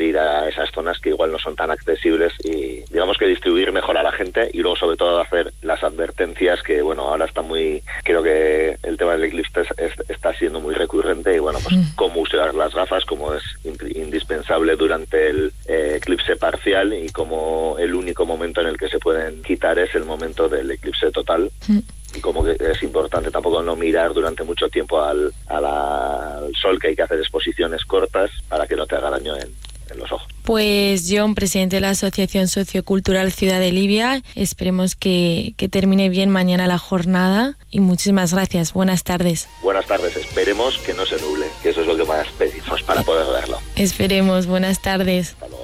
poder ir a esas zonas que igual no son tan accesibles y digamos que distribuir mejor a la gente y luego sobre todo hacer las advertencias que bueno, ahora está creo que el tema del eclipse está siendo muy recurrente y bueno, pues cómo usar las gafas, cómo es indispensable durante el eclipse parcial y cómo el único momento en el que se pueden quitar es el momento del eclipse total. Y como que es importante tampoco no mirar durante mucho tiempo al sol, que hay que hacer exposiciones cortas para que no te haga daño en los ojos. Pues John, presidente de la Asociación Sociocultural Ciudad de Libia, esperemos que termine bien mañana la jornada y muchísimas gracias. Buenas tardes. Buenas tardes, esperemos que no se nuble, que eso es lo que más pedimos para poder verlo. Esperemos, buenas tardes. Hasta luego.